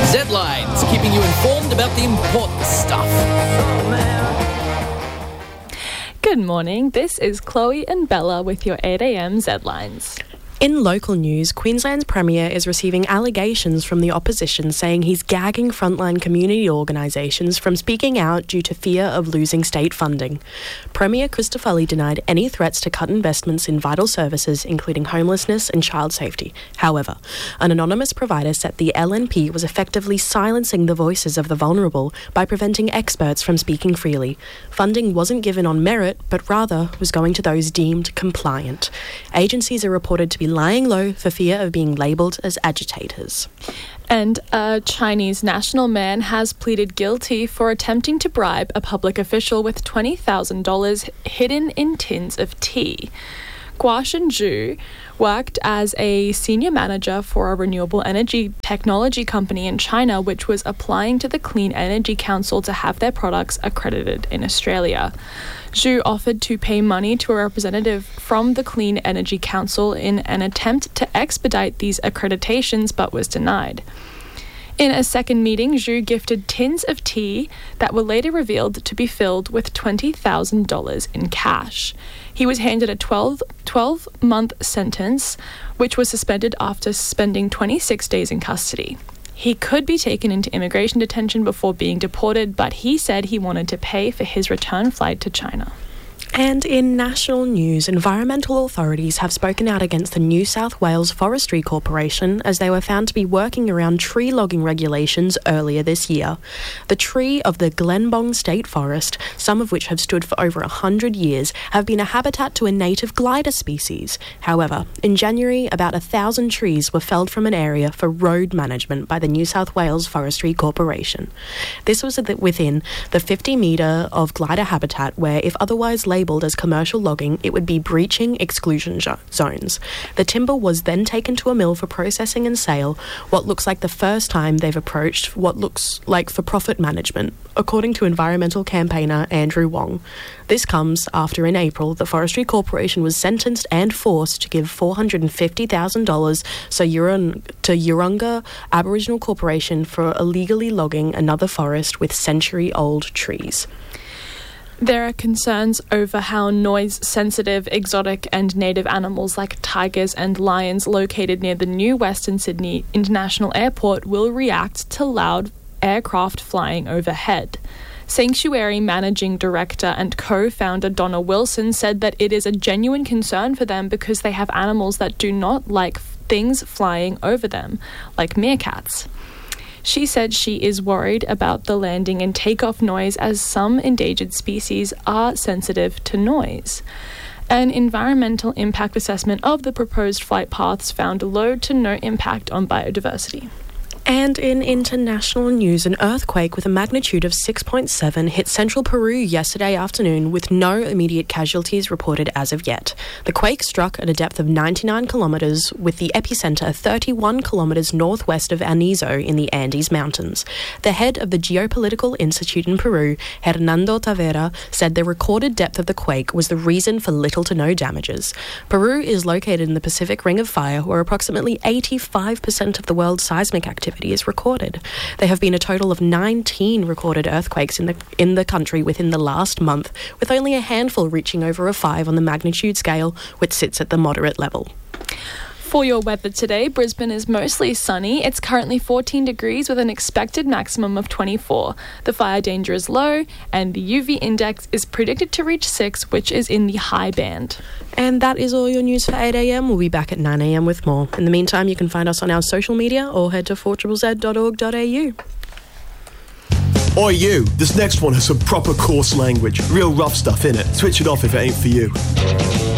Zlines, keeping you informed about the important stuff. Good morning, this is Chloe and Bella with your 8am Zlines. In local news, Queensland's Premier is receiving allegations from the opposition saying he's gagging frontline community organisations from speaking out due to fear of losing state funding. Premier Christofelli denied any threats to cut investments in vital services, including homelessness and child safety. However, an anonymous provider said the LNP was effectively silencing the voices of the vulnerable by preventing experts from speaking freely. Funding wasn't given on merit, but rather was going to those deemed compliant. Agencies are reported to be lying low for fear of being labelled as agitators. And a Chinese national man has pleaded guilty for attempting to bribe a public official with $20,000 hidden in tins of tea. Guoshen Zhu worked as a senior manager for a renewable energy technology company in China, which was applying to the Clean Energy Council to have their products accredited in Australia. Zhu offered to pay money to a representative from the Clean Energy Council in an attempt to expedite these accreditations, but was denied. In a second meeting, Zhu gifted tins of tea that were later revealed to be filled with $20,000 in cash. He was handed a 12-month sentence, which was suspended after spending 26 days in custody. He could be taken into immigration detention before being deported, but he said he wanted to pay for his return flight to China. And in national news, environmental authorities have spoken out against the New South Wales Forestry Corporation as they were found to be working around tree logging regulations earlier this year. The tree of the Glenbong State Forest, some of which have stood for over 100 years, have been a habitat to a native glider species. However, in January, about 1,000 trees were felled from an area for road management by the New South Wales Forestry Corporation. This was within the 50-metre of glider habitat where, if otherwise labelled as commercial logging, it would be breaching exclusion zones. The timber was then taken to a mill for processing and sale, what looks like the first time they've approached what looks like for-profit management, according to environmental campaigner Andrew Wong. This comes after in April the Forestry Corporation was sentenced and forced to give $450,000 to Urunga Aboriginal Corporation for illegally logging another forest with century-old trees. There are concerns over how noise-sensitive, exotic and native animals like tigers and lions located near the new Western Sydney International Airport will react to loud aircraft flying overhead. Sanctuary Managing Director and co-founder Donna Wilson said that it is a genuine concern for them because they have animals that do not like things flying over them, like meerkats. She said she is worried about the landing and takeoff noise as some endangered species are sensitive to noise. An environmental impact assessment of the proposed flight paths found low to no impact on biodiversity. And in international news, an earthquake with a magnitude of 6.7 hit central Peru yesterday afternoon with no immediate casualties reported as of yet. The quake struck at a depth of 99 kilometres, with the epicentre 31 kilometres northwest of Anizo in the Andes Mountains. The head of the Geopolitical Institute in Peru, Hernando Tavera, said the recorded depth of the quake was the reason for little to no damages. Peru is located in the Pacific Ring of Fire, where approximately 85% of the world's seismic activity is recorded. There have been a total of 19 recorded earthquakes in the country within the last month, with only a handful reaching over a 5 on the magnitude scale, which sits at the moderate level. For your weather today, Brisbane is mostly sunny. It's currently 14 degrees with an expected maximum of 24. The fire danger is low and the UV index is predicted to reach 6, which is in the high band. And that is all your news for 8am. We'll be back at 9am with more. In the meantime, you can find us on our social media or head to 4ZZZ.org.au. Oi you, this next one has some proper coarse language, real rough stuff in it. Switch it off if it ain't for you.